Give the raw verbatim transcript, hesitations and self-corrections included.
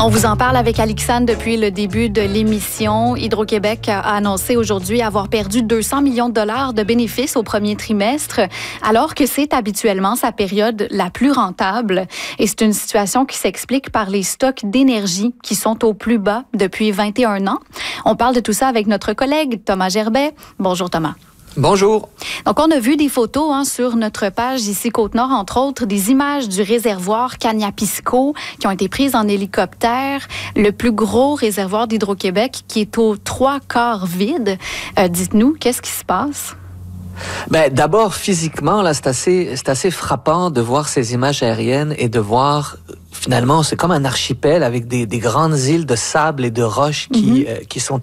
On vous en parle avec Alixane depuis le début de l'émission. Hydro-Québec a annoncé aujourd'hui avoir perdu deux cents millions de dollars de bénéfices au premier trimestre, alors que c'est habituellement sa période la plus rentable. Et c'est une situation qui s'explique par les stocks d'énergie qui sont au plus bas depuis vingt et un ans. On parle de tout ça avec notre collègue Thomas Gerbet. Bonjour Thomas. Bonjour. Donc, on a vu des photos hein, sur notre page ici Côte-Nord, entre autres, des images du réservoir Kaniapisco qui ont été prises en hélicoptère, le plus gros réservoir d'Hydro-Québec qui est aux trois quarts vide. Euh, dites-nous, qu'est-ce qui se passe? Ben, d'abord, physiquement, là, c'est assez, c'est assez frappant de voir ces images aériennes et de voir, finalement, c'est comme un archipel avec des, des grandes îles de sable et de roches qui, mm-hmm. euh, qui sont